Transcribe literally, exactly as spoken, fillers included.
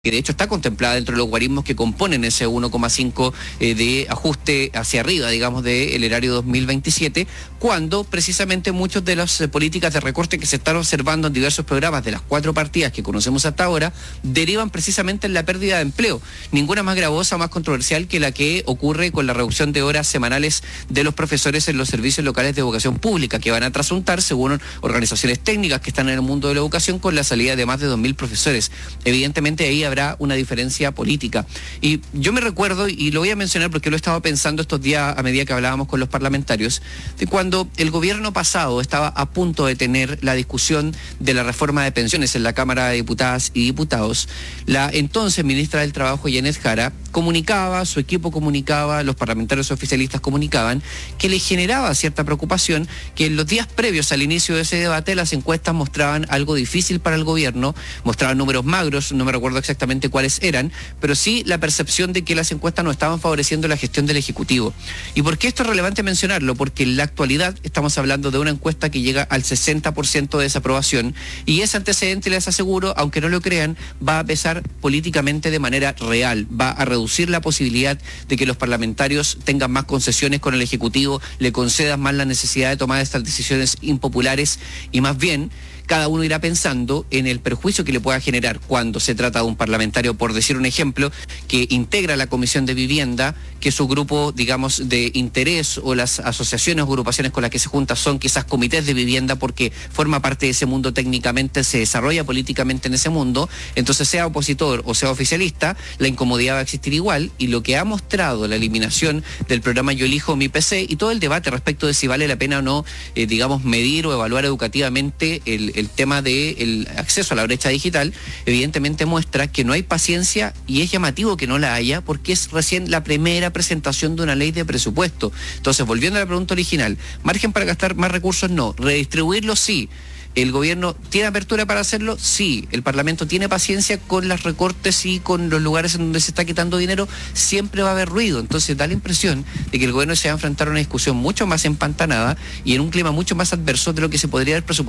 que de hecho está contemplada dentro de los guarismos que componen ese uno coma cinco eh, de ajuste hacia arriba, digamos, del erario dos mil veintisiete, cuando precisamente muchas de las eh, políticas de recorte que se están observando en diversos programas de las cuatro partidas que conocemos hasta ahora, derivan precisamente en la pérdida de empleo. Ninguna más gravosa o más controversial que la que ocurre con la reducción de horas semanales de los profesores en los servicios locales de educación pública, que van a trasuntar, según organizaciones técnicas que están en el mundo de la educación, con la salida de más de dos mil profesores. Evidentemente ahí habrá una diferencia política. Y yo me recuerdo, y lo voy a mencionar porque lo he estado pensando estos días a medida que hablábamos con los parlamentarios, de cuando el gobierno pasado estaba a punto de tener la discusión de la reforma de pensiones en la Cámara de Diputadas y Diputados, la entonces ministra del Trabajo, Yanet Jara, comunicaba, su equipo comunicaba, los parlamentarios oficialistas comunicaban, que le generaba cierta preocupación que en los días previos al inicio de ese debate las encuestas mostraban algo difícil para el gobierno, mostraban números magros, no me recuerdo exactamente cuáles eran, pero sí la percepción de que las encuestas no estaban favoreciendo la gestión del Ejecutivo. ¿Y por qué esto es relevante mencionarlo? Porque en la actualidad estamos hablando de una encuesta que llega al sesenta por ciento de desaprobación, y ese antecedente, les aseguro, aunque no lo crean, va a pesar políticamente de manera real, va a reducir la posibilidad de que los parlamentarios tengan más concesiones con el Ejecutivo, le concedan más la necesidad de tomar estas decisiones impopulares, y más bien cada uno irá pensando en el perjuicio que le pueda generar cuando se trata de un parlamentario, por decir un ejemplo, que integra la Comisión de Vivienda, que su grupo, digamos, de interés o las asociaciones o agrupaciones con las que se junta son quizás comités de vivienda, porque forma parte de ese mundo técnicamente, se desarrolla políticamente en ese mundo. Entonces, sea opositor o sea oficialista, la incomodidad va a existir igual, y lo que ha mostrado la eliminación del programa Yo Elijo Mi P C y todo el debate respecto de si vale la pena o no, eh, digamos, medir o evaluar educativamente el, el tema del acceso a la brecha digital, evidentemente muestra que no hay paciencia, y es llamativo que no la haya, porque es recién la primera presentación de una ley de presupuesto. Entonces, volviendo a la pregunta original, ¿margen para gastar más recursos? No. ¿Redistribuirlos? Sí. ¿El gobierno tiene apertura para hacerlo? Sí. ¿El Parlamento tiene paciencia con los recortes y con los lugares en donde se está quitando dinero? Siempre va a haber ruido. Entonces da la impresión de que el gobierno se va a enfrentar a una discusión mucho más empantanada y en un clima mucho más adverso de lo que se podría haber presupuestado